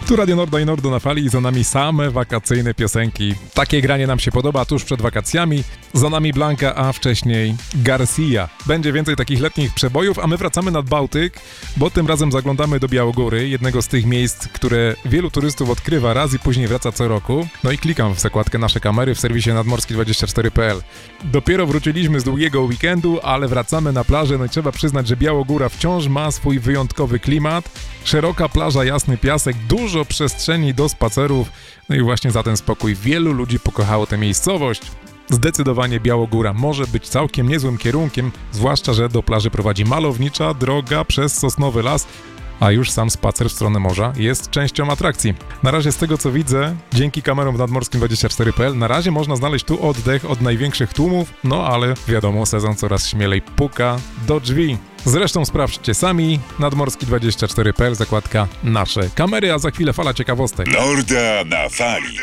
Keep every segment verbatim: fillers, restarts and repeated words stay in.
Tu Radio Nordo i Nordo na fali i za nami same wakacyjne piosenki. Takie granie nam się podoba tuż przed wakacjami. Za nami Blanka, a wcześniej Garcia. Będzie więcej takich letnich przebojów, a my wracamy nad Bałtyk, bo tym razem zaglądamy do Białogóry, jednego z tych miejsc, które wielu turystów odkrywa raz i później wraca co roku. No i klikam w zakładkę Nasze kamery w serwisie nadmorski dwadzieścia cztery kropka p l. Dopiero wróciliśmy z długiego weekendu, ale wracamy na plażę, no i trzeba przyznać, że Białogóra wciąż ma swój wyjątkowy klimat. Szeroka plaża, jasny piasek, dużo przestrzeni do spacerów, no i właśnie za ten spokój wielu ludzi pokochało tę miejscowość. Zdecydowanie Białogóra może być całkiem niezłym kierunkiem, zwłaszcza że do plaży prowadzi malownicza droga przez sosnowy las, a już sam spacer w stronę morza jest częścią atrakcji. Na razie z tego co widzę, dzięki kamerom w nadmorskim dwadzieścia cztery kropka p l, na razie można znaleźć tu oddech od największych tłumów, no ale wiadomo, sezon coraz śmielej puka do drzwi. Zresztą sprawdźcie sami, nadmorski dwadzieścia cztery kropka p l, zakładka Nasze kamery, a za chwilę fala ciekawostek. Norda na fali.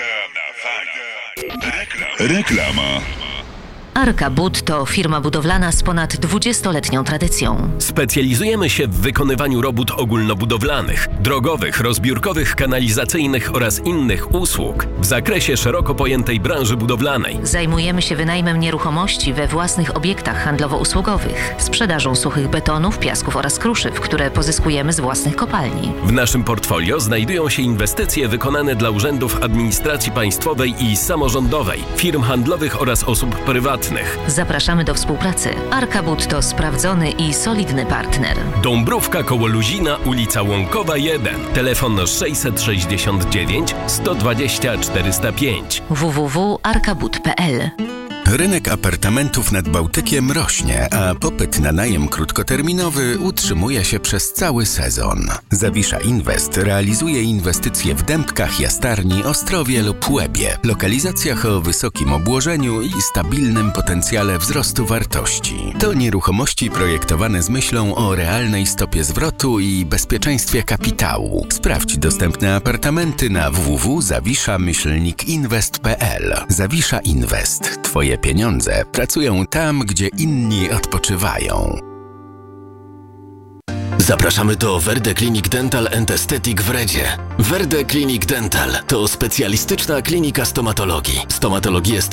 Reklama. Arka Bud to firma budowlana z ponad dwudziestoletnią tradycją. Specjalizujemy się w wykonywaniu robót ogólnobudowlanych, drogowych, rozbiórkowych, kanalizacyjnych oraz innych usług w zakresie szeroko pojętej branży budowlanej. Zajmujemy się wynajmem nieruchomości we własnych obiektach handlowo-usługowych, sprzedażą suchych betonów, piasków oraz kruszyw, które pozyskujemy z własnych kopalni. W naszym portfolio znajdują się inwestycje wykonane dla urzędów administracji państwowej i samorządowej, firm handlowych oraz osób prywatnych. Zapraszamy do współpracy. Arka Bud to sprawdzony i solidny partner. Dąbrówka koło Luzina, ulica Łąkowa jeden. Telefon sześćset sześćdziesiąt dziewięć sto dwadzieścia czterysta pięć. w w w kropka arka bud kropka p l. Rynek apartamentów nad Bałtykiem rośnie, a popyt na najem krótkoterminowy utrzymuje się przez cały sezon. Zawisza Invest realizuje inwestycje w Dębkach, Jastarni, Ostrowie lub Łebie, lokalizacjach o wysokim obłożeniu i stabilnym potencjale wzrostu wartości. To nieruchomości projektowane z myślą o realnej stopie zwrotu i bezpieczeństwie kapitału. Sprawdź dostępne apartamenty na w w w kropka zawisza myślnik inwest kropka p l. Zawisza Invest. Twoje pieniądze pracują tam, gdzie inni odpoczywają. Zapraszamy do Verde Clinic Dental and Aesthetic w Redzie. Verde Clinic Dental to specjalistyczna klinika stomatologii. Stomatologię